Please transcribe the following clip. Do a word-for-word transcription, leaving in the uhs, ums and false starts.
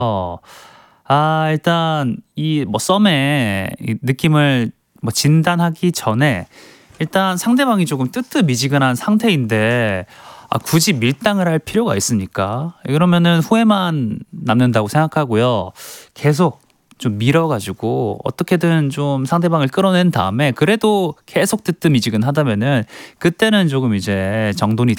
어. 아 일단 이 뭐 썸의 이 느낌을 뭐 진단하기 전에 일단 상대방이 조금 뜨뜻미지근한 상태인데 아 굳이 밀당을 할 필요가 있습니까? 이러면은 후회만 남는다고 생각하고요. 계속 좀 밀어 가지고 어떻게든 좀 상대방을 끌어낸 다음에 그래도 계속 뜨뜻미지근하다면은 그때는 조금 이제 정돈이